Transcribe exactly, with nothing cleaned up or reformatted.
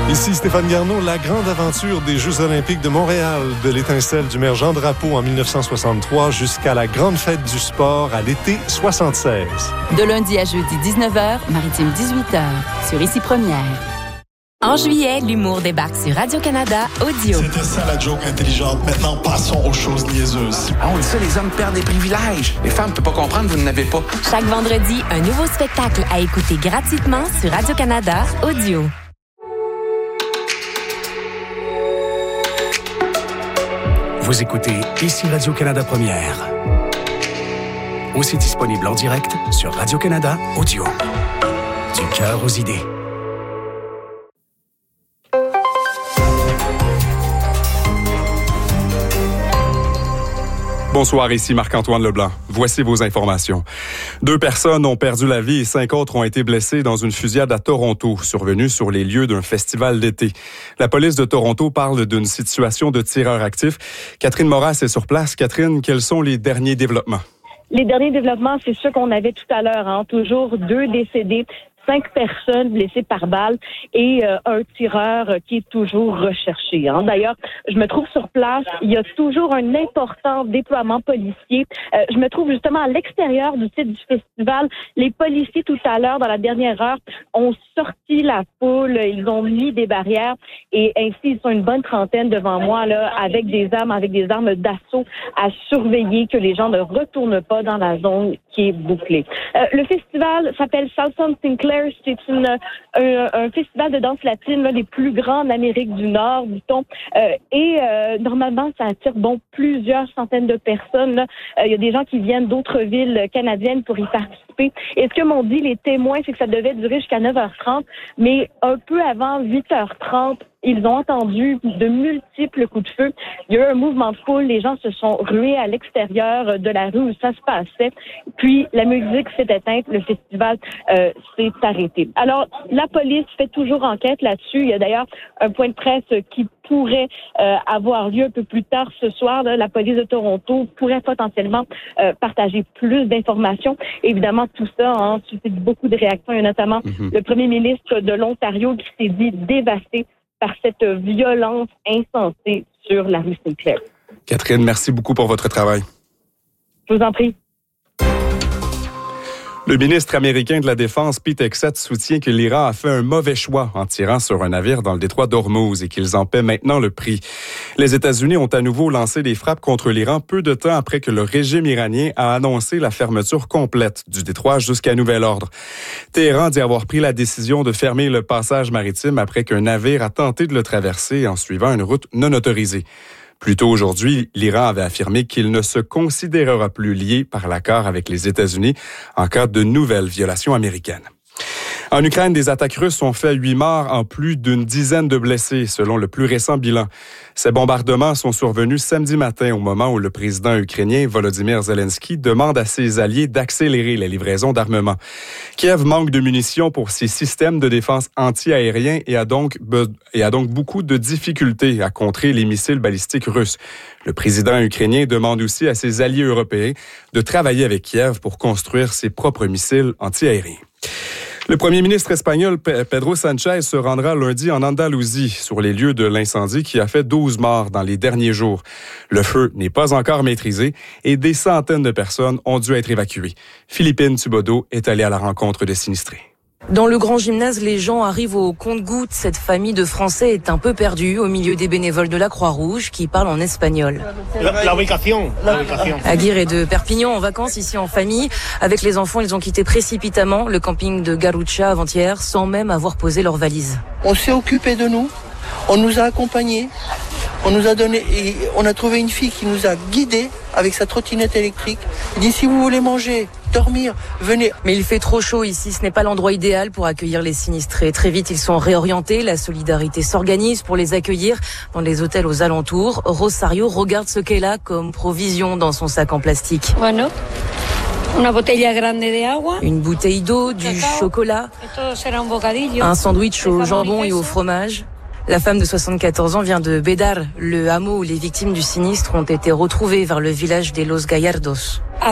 Ici Stéphane Garneau, la grande aventure des Jeux olympiques de Montréal, de l'étincelle du maire Jean Drapeau en dix-neuf cent soixante-trois jusqu'à la grande fête du sport à l'été soixante-seize. De lundi à jeudi dix-neuf heures, maritime dix-huit heures, sur Ici Première. En juillet, l'humour débarque sur Radio-Canada Audio. C'était ça la joke intelligente. Maintenant, passons aux choses niaiseuses. Ah, on dit ça, les hommes perdent des privilèges. Les femmes ne peuvent pas comprendre, vous n'en avez pas. Chaque vendredi, un nouveau spectacle à écouter gratuitement sur Radio-Canada Audio. Vous écoutez Ici Radio-Canada Première. Aussi disponible en direct sur Radio-Canada Audio. Du cœur aux idées. Bonsoir, ici Marc-Antoine Leblanc. Voici vos informations. Deux personnes ont perdu la vie et cinq autres ont été blessées dans une fusillade à Toronto, survenue sur les lieux d'un festival d'été. La police de Toronto parle d'une situation de tireurs actifs. Catherine Moras est sur place. Catherine, quels sont les derniers développements? Les derniers développements, c'est ceux qu'on avait tout à l'heure, hein. Toujours deux décédés, cinq personnes blessées par balle et euh, un tireur qui est toujours recherché. Hein. D'ailleurs, je me trouve sur place. Il y a toujours un important déploiement policier. Euh, je me trouve justement à l'extérieur du site du festival. Les policiers, tout à l'heure, dans la dernière heure, ont sorti la foule. Ils ont mis des barrières et ainsi, ils sont une bonne trentaine devant moi, là, avec des armes, avec des armes d'assaut à surveiller que les gens ne retournent pas dans la zone qui est bouclée. Euh, le festival s'appelle Salsa Sinclair. C'est une, un, un festival de danse latine, l'un des plus grands en Amérique du Nord, dit-on. Euh, et euh, normalement, ça attire bon plusieurs centaines de personnes. Il euh, y a des gens qui viennent d'autres villes canadiennes pour y participer. Et ce que m'ont dit les témoins, c'est que ça devait durer jusqu'à neuf heures trente, mais un peu avant huit heures trente, ils ont entendu de multiples coups de feu. Il y a eu un mouvement de foule. Les gens se sont rués à l'extérieur de la rue où ça se passait. Puis, la musique s'est éteinte. Le festival euh, s'est arrêté. Alors, la police fait toujours enquête là-dessus. Il y a d'ailleurs un point de presse qui pourrait euh, avoir lieu un peu plus tard ce soir. Là. La police de Toronto pourrait potentiellement euh, partager plus d'informations. Évidemment, tout ça a hein, suscité beaucoup de réactions. Il y a notamment mm-hmm. le premier ministre de l'Ontario qui s'est dit dévasté par cette violence insensée sur la rue Sinclair. Catherine, merci beaucoup pour votre travail. Je vous en prie. Le ministre américain de la Défense, Pete Hegseth, soutient que l'Iran a fait un mauvais choix en tirant sur un navire dans le détroit d'Ormuz et qu'ils en paient maintenant le prix. Les États-Unis ont à nouveau lancé des frappes contre l'Iran peu de temps après que le régime iranien a annoncé la fermeture complète du détroit jusqu'à nouvel ordre. Téhéran dit avoir pris la décision de fermer le passage maritime après qu'un navire a tenté de le traverser en suivant une route non autorisée. Plus tôt aujourd'hui, l'Iran avait affirmé qu'il ne se considérera plus lié par l'accord avec les États-Unis en cas de nouvelles violations américaines. En Ukraine, des attaques russes ont fait huit morts en plus d'une dizaine de blessés, selon le plus récent bilan. Ces bombardements sont survenus samedi matin, au moment où le président ukrainien Volodymyr Zelensky demande à ses alliés d'accélérer les livraisons d'armement. Kiev manque de munitions pour ses systèmes de défense anti-aériens et a donc, be- et a donc beaucoup de difficultés à contrer les missiles balistiques russes. Le président ukrainien demande aussi à ses alliés européens de travailler avec Kiev pour construire ses propres missiles anti-aériens. Le premier ministre espagnol Pedro Sánchez se rendra lundi en Andalousie sur les lieux de l'incendie qui a fait douze morts dans les derniers jours. Le feu n'est pas encore maîtrisé et des centaines de personnes ont dû être évacuées. Philippine Thubodeau est allée à la rencontre des sinistrés. Dans le grand gymnase, les gens arrivent au compte-gouttes. Cette famille de Français est un peu perdue au milieu des bénévoles de la Croix-Rouge qui parlent en espagnol. La, la ubicación, la ubicación. Aguirre est de Perpignan en vacances ici en famille. Avec les enfants, ils ont quitté précipitamment le camping de Garucha avant-hier sans même avoir posé leurs valises. On s'est occupé de nous, on nous a accompagnés, on nous a donné, et on a trouvé une fille qui nous a guidés avec sa trottinette électrique. Elle dit si vous voulez manger, dormir, venez. Mais il fait trop chaud ici, ce n'est pas l'endroit idéal pour accueillir les sinistrés. Très vite, ils sont réorientés, la solidarité s'organise pour les accueillir dans les hôtels aux alentours. Rosario regarde ce qu'elle a comme provision dans son sac en plastique. Bueno. Una botella grande de agua. Une bouteille d'eau, du chocolat, un sandwich au jambon et au fromage. La femme de soixante-quatorze ans vient de Bédar, le hameau où les victimes du sinistre ont été retrouvées vers le village de Los Gallardos.